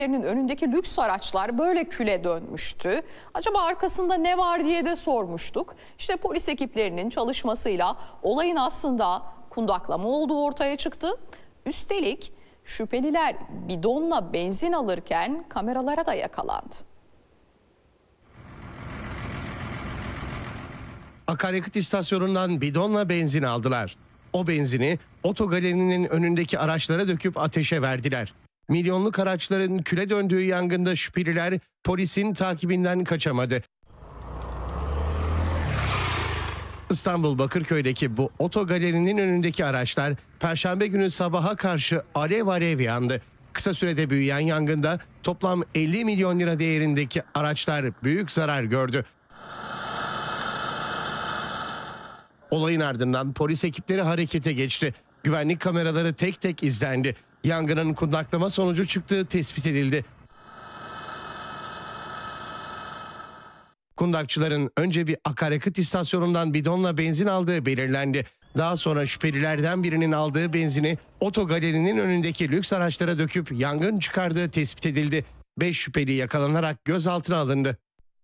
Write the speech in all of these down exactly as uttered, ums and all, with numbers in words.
önündeki lüks araçlar böyle küle dönmüştü. Acaba arkasında ne var diye de sormuştuk. İşte polis ekiplerinin çalışmasıyla olayın aslında kundaklama olduğu ortaya çıktı. Üstelik şüpheliler bidonla benzin alırken kameralara da yakalandı. Akaryakıt istasyonundan bidonla benzin aldılar. O benzini otogalerinin önündeki araçlara döküp ateşe verdiler. Milyonluk araçların küle döndüğü yangında şüpheliler polisin takibinden kaçamadı. İstanbul Bakırköy'deki bu otogalerinin önündeki araçlar Perşembe günü sabaha karşı alev alev yandı. Kısa sürede büyüyen yangında toplam elli milyon lira değerindeki araçlar büyük zarar gördü. Olayın ardından polis ekipleri harekete geçti. Güvenlik kameraları tek tek izlendi. Yangının kundaklama sonucu çıktığı tespit edildi. Kundakçıların önce bir akaryakıt istasyonundan bidonla benzin aldığı belirlendi. Daha sonra şüphelilerden birinin aldığı benzini otogalerinin önündeki lüks araçlara döküp yangın çıkardığı tespit edildi. Beş şüpheli yakalanarak gözaltına alındı.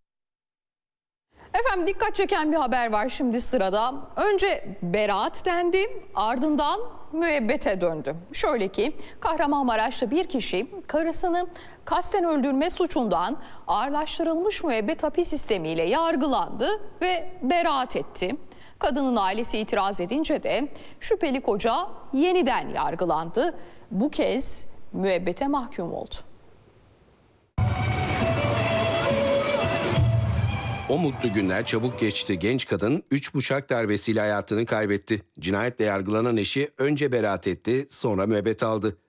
Efendim dikkat çeken bir haber var şimdi sırada. Önce beraat dendi, ardından müebbete döndü. Şöyle ki Kahramanmaraş'ta bir kişi karısını kasten öldürme suçundan ağırlaştırılmış müebbet hapis sistemiyle yargılandı ve beraat etti. Kadının ailesi itiraz edince de şüpheli koca yeniden yargılandı. Bu kez müebbete mahkum oldu. O mutlu günler çabuk geçti. Genç kadın üç bıçak darbesiyle hayatını kaybetti. Cinayetle yargılanan eşi önce beraat etti, sonra müebbet aldı.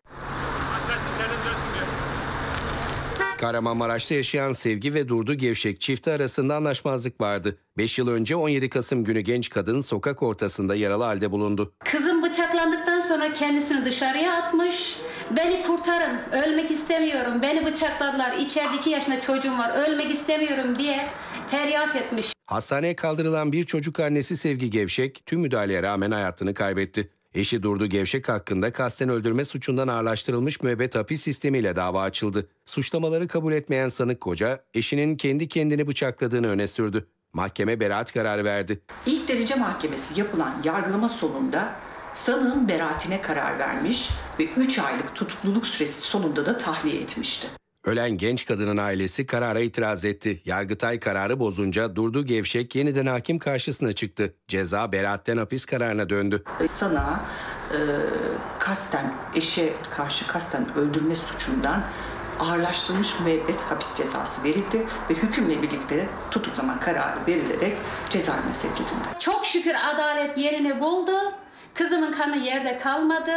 Kahramanmaraş'ta yaşayan Sevgi ve Durdu Gevşek çifti arasında anlaşmazlık vardı. beş yıl önce on yedi Kasım günü genç kadın sokak ortasında yaralı halde bulundu. Kızım bıçaklandıktan sonra kendisini dışarıya atmış. Beni kurtarın, ölmek istemiyorum, beni bıçakladılar, içeride iki yaşında çocuğum var, ölmek istemiyorum diye feryat etmiş. Hastaneye kaldırılan bir çocuk annesi Sevgi Gevşek tüm müdahaleye rağmen hayatını kaybetti. Eşi Durdu Gevşek hakkında kasten öldürme suçundan ağırlaştırılmış müebbet hapis sistemiyle dava açıldı. Suçlamaları kabul etmeyen sanık koca eşinin kendi kendini bıçakladığını öne sürdü. Mahkeme beraat kararı verdi. İlk derece mahkemesi yapılan yargılama sonunda sanığın beraatine karar vermiş ve üç aylık tutukluluk süresi sonunda da tahliye etmişti. Ölen genç kadının ailesi karara itiraz etti. Yargıtay kararı bozunca Durdu Gevşek yeniden hakim karşısına çıktı. Ceza beraatten hapis kararına döndü. Sana e, kasten, eşe karşı kasten öldürme suçundan ağırlaştırılmış müebbet hapis cezası verildi ve hükümle birlikte tutuklama kararı verilerek cezaevine sevk edildi. Çok şükür adalet yerini buldu. Kızımın kanı yerde kalmadı.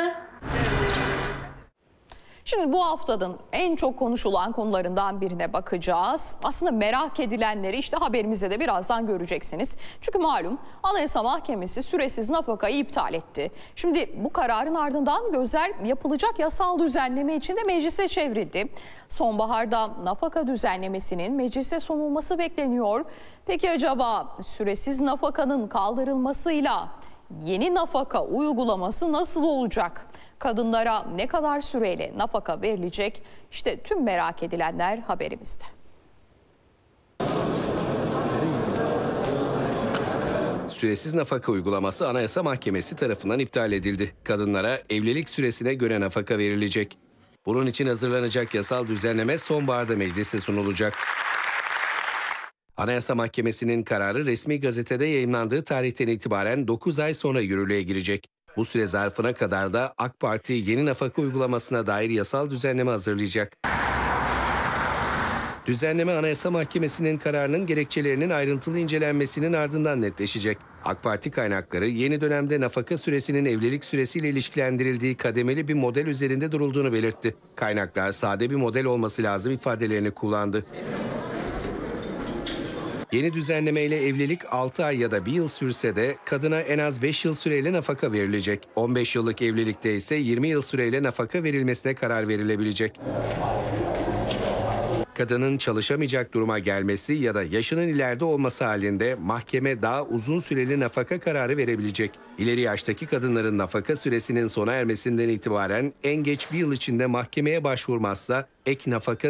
Şimdi bu haftanın en çok konuşulan konularından birine bakacağız. Aslında merak edilenleri işte haberimizde de birazdan göreceksiniz. Çünkü malum Anayasa Mahkemesi süresiz nafakayı iptal etti. Şimdi bu kararın ardından gözler yapılacak yasal düzenleme için de meclise çevrildi. Sonbaharda nafaka düzenlemesinin meclise sunulması bekleniyor. Peki acaba süresiz nafakanın kaldırılmasıyla yeni nafaka uygulaması nasıl olacak? Kadınlara ne kadar süreyle nafaka verilecek? İşte tüm merak edilenler haberimizde. Süresiz nafaka uygulaması Anayasa Mahkemesi tarafından iptal edildi. Kadınlara evlilik süresine göre nafaka verilecek. Bunun için hazırlanacak yasal düzenleme sonbaharda meclise sunulacak. Anayasa Mahkemesi'nin kararı resmi gazetede yayımlandığı tarihten itibaren dokuz ay sonra yürürlüğe girecek. Bu süre zarfına kadar da AK Parti yeni nafaka uygulamasına dair yasal düzenleme hazırlayacak. Düzenleme Anayasa Mahkemesi'nin kararının gerekçelerinin ayrıntılı incelenmesinin ardından netleşecek. AK Parti kaynakları yeni dönemde nafaka süresinin evlilik süresiyle ilişkilendirildiği kademeli bir model üzerinde durulduğunu belirtti. Kaynaklar sade bir model olması lazım ifadelerini kullandı. Yeni düzenlemeyle evlilik altı ay ya da bir yıl sürse de kadına en az beş yıl süreyle nafaka verilecek. on beş yıllık evlilikte ise yirmi yıl süreyle nafaka verilmesine karar verilebilecek. Kadının çalışamayacak duruma gelmesi ya da yaşının ileride olması halinde mahkeme daha uzun süreli nafaka kararı verebilecek. İleri yaştaki kadınların nafaka süresinin sona ermesinden itibaren en geç bir yıl içinde mahkemeye başvurmazsa ek nafaka